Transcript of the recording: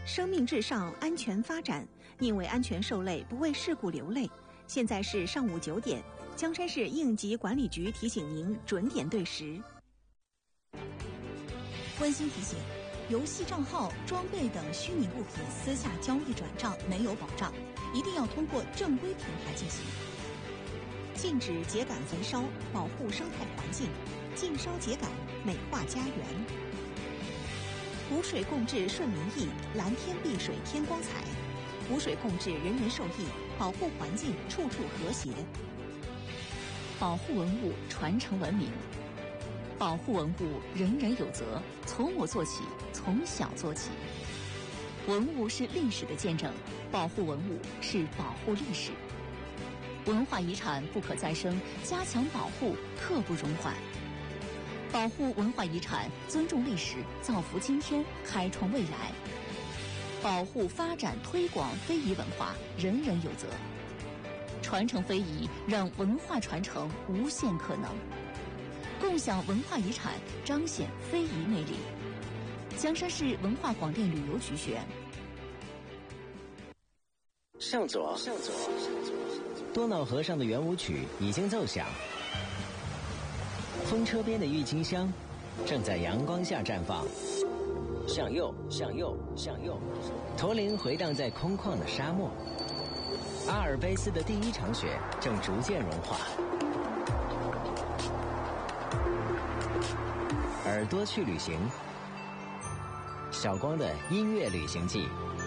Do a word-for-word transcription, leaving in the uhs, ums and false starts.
生命至上，安全发展，宁为安全受累，不为事故流泪。现在是上午九点，江山市应急管理局提醒您准点对时。 温馨提醒：游戏账号、装备等虚拟物品私下交易转账没有保障，一定要通过正规平台进行。 禁止秸秆焚烧，保护生态环境；禁烧秸秆，美化家园。湖水共治顺民意，蓝天碧水天光彩。湖水共治，人人受益，保护环境，处处和谐。 保护文物，传承文明。保护文物，人人有责，从我做起，从小做起。文物是历史的见证，保护文物是保护历史。文化遗产不可再生，加强保护刻不容缓。保护文化遗产，尊重历史，造福今天，开创未来。保护、发展、推广非遗文化，人人有责。传承非遗，让文化传承无限可能。共享文化遗产，彰显非遗魅力。江山市文化广电旅游局宣。 向左，向左，多瑙河上的圆舞曲已经奏响。风车边的郁金香正在阳光下绽放。向右，向右，向右，驼铃回荡在空旷的沙漠。阿尔卑斯的第一场雪正逐渐融化。耳朵去旅行，小光的音乐旅行记。